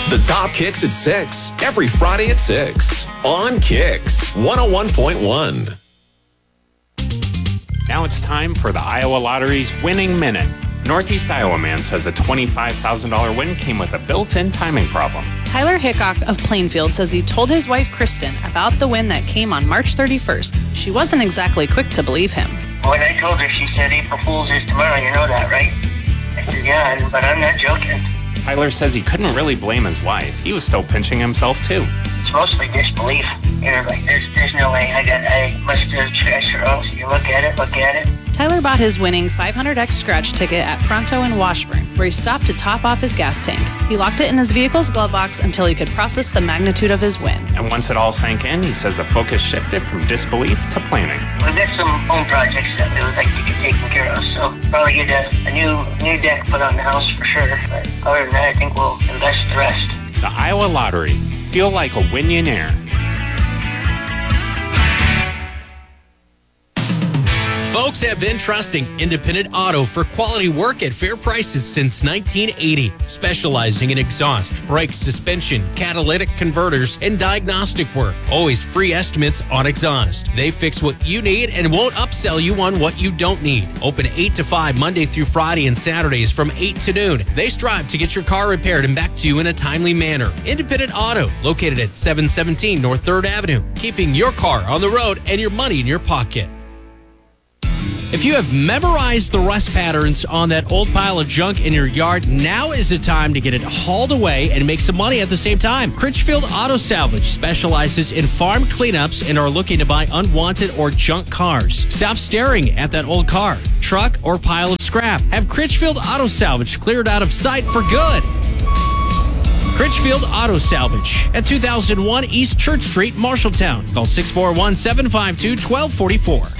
The Top Kicks at 6, every Friday at 6 on Kicks 101.1. Now it's time for the Iowa Lottery's Winning Minute. Northeast Iowa man says a $25,000 win came with a built-in timing problem. Tyler Hickok of Plainfield says he told his wife Kristen about the win that came on March 31st. She wasn't exactly quick to believe him. When I told her, she said April Fool's is tomorrow, you know that, right? I said, yeah, but I'm not joking. Tyler says he couldn't really blame his wife. He was still pinching himself too. It's mostly disbelief. You're like, there's no way. I must have scratched it wrong. So you look at it. Tyler bought his winning 500X scratch ticket at Pronto in Washburn, where he stopped to top off his gas tank. He locked it in his vehicle's glove box until he could process the magnitude of his win. And once it all sank in, he says the focus shifted from disbelief to planning. We've got some home projects that we would like to get taken care of, so probably get a new deck put on the house for sure. But other than that, I think we'll invest the rest. The Iowa Lottery. Feel like a Winionaire. Folks have been trusting Independent Auto for quality work at fair prices since 1980, specializing in exhaust, brake suspension, catalytic converters, and diagnostic work. Always free estimates on exhaust. They fix what you need and won't upsell you on what you don't need. Open 8 to 5 Monday through Friday and Saturdays from 8 to noon. They strive to get your car repaired and back to you in a timely manner. Independent Auto, located at 717 North 3rd Avenue, keeping your car on the road and your money in your pocket. If you have memorized the rust patterns on that old pile of junk in your yard, now is the time to get it hauled away and make some money at the same time. Critchfield Auto Salvage specializes in farm cleanups and are looking to buy unwanted or junk cars. Stop staring at that old car, truck, or pile of scrap. Have Critchfield Auto Salvage cleared out of sight for good. Critchfield Auto Salvage at 2001 East Church Street, Marshalltown. Call 641-752-1244.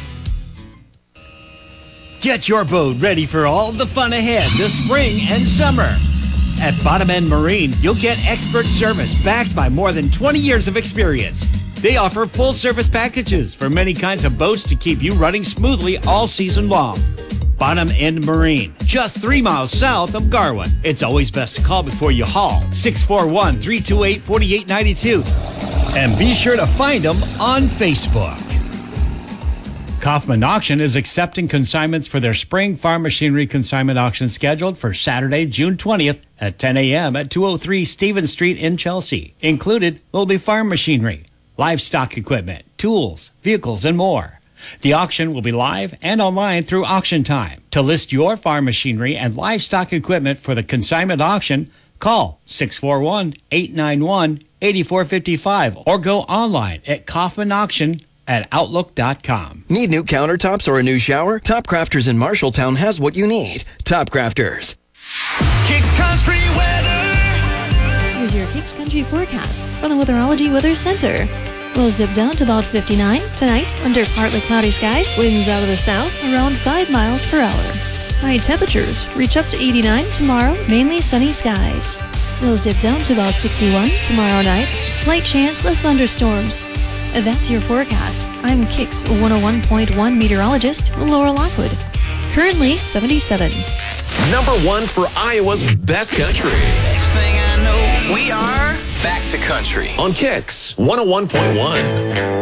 Get your boat ready for all the fun ahead this spring and summer. At Bottom End Marine, you'll get expert service backed by more than 20 years of experience. They offer full service packages for many kinds of boats to keep you running smoothly all season long. Bottom End Marine, just 3 miles south of Garwin. It's always best to call before you haul. 641-328-4892. And be sure to find them on Facebook. Kaufman Auction is accepting consignments for their spring farm machinery consignment auction scheduled for Saturday, June 20th at 10 a.m. at 203 Stevens Street in Chelsea. Included will be farm machinery, livestock equipment, tools, vehicles, and more. The auction will be live and online through auction time. To list your farm machinery and livestock equipment for the consignment auction, call 641-891-8455 or go online at kaufmanauction.com. at Outlook.com. Need new countertops or a new shower? Top Crafters in Marshalltown has what you need. Top Crafters. Kicks Country weather. Here's your Kicks Country forecast from the Weatherology Weather Center. Lows dip down to about 59 tonight under partly cloudy skies. Winds out of the south around 5 miles per hour. High temperatures reach up to 89 tomorrow, mainly sunny skies. Lows dip down to about 61 tomorrow night. Slight chance of thunderstorms. That's your forecast. I'm Kicks 101.1 meteorologist Laura Lockwood. Currently 77. Number 1 for Iowa's best country. Next thing I know, we are back to country On Kicks 101.1.